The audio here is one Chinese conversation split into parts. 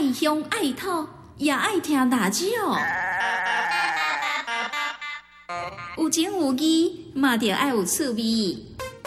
爱乡爱土，也爱听大只哦。有情有义，嘛着爱有趣味。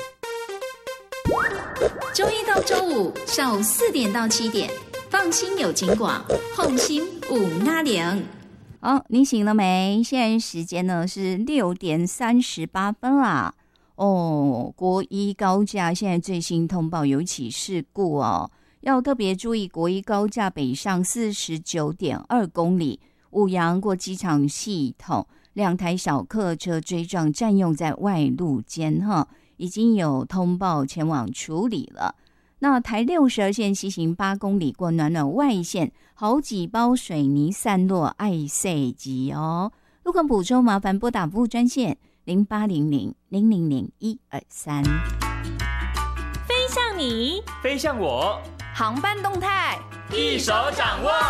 周一到周五上午4点到7点，放心有景广，放心有阿玲。 好，你醒了没？现在时间呢是6点38分啦。哦，国一高架现在最新通报有起事故哦，要特别注意国一高架北上49.2公里，五杨过机场系统，2台小客车追撞占用在外路间哈，已经有通报前往处理了。那台62线西行8公里过暖暖外线，好几包水泥散落爱塞急哦。路况补充麻烦拨打服务专线0800-000-123。 飞向你， 飞向我， 航班动态一手掌握。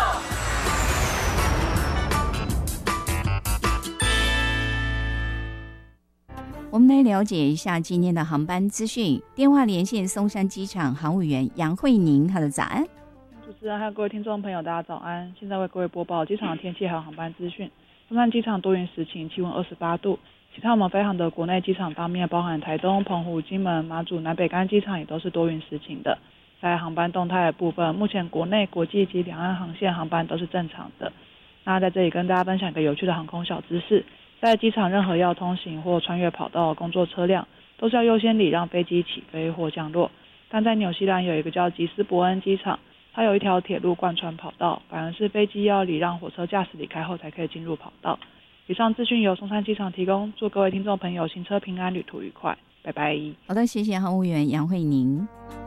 我们来了解一下今天的航班资讯。电话连线松山机场航务员杨慧宁，她的早安。 主持人还有各位听众朋友，大家早安。现在为各位播报机场的天气还有航班资讯。松山机场多云时晴，气温28度。其他我们飞航的国内机场方面，包含台东、澎湖、金门、马祖、南北干机场也都是多云时晴的。在航班动态的部分，目前国内、国际及两岸航线航班都是正常的。那在这里跟大家分享一个有趣的航空小知识。在机场任何要通行或穿越跑道的工作车辆，都是要优先礼让飞机起飞或降落。但在纽西兰有一个叫吉斯伯恩机场，它有一条铁路贯穿跑道，反而是飞机要礼让火车驾驶离开后才可以进入跑道。以上资讯由松山机场提供，祝各位听众朋友行车平安，旅途愉快，拜拜。 好的，谢谢航务员杨慧宁。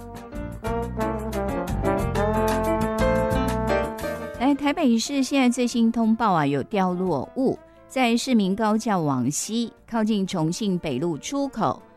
来，台北市现在最新通报啊，有掉落物。在市民高架往西，靠近重庆北路出口